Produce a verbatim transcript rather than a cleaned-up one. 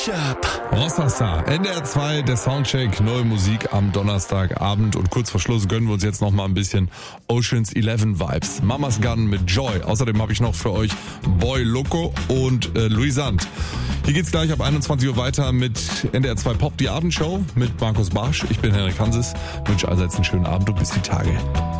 Rossasa, N D R zwei, der Soundcheck, neue Musik am Donnerstagabend und kurz vor Schluss gönnen wir uns jetzt noch mal ein bisschen Ocean's Eleven Vibes. Mama's Gun mit Joy. Außerdem habe ich noch für euch Boy Loco und äh, Luisant. Hier geht's gleich ab einundzwanzig Uhr weiter mit N D R zwei Pop, die Abendshow mit Markus Barsch. Ich bin Henrik Hanses, wünsche allseits einen schönen Abend und bis die Tage.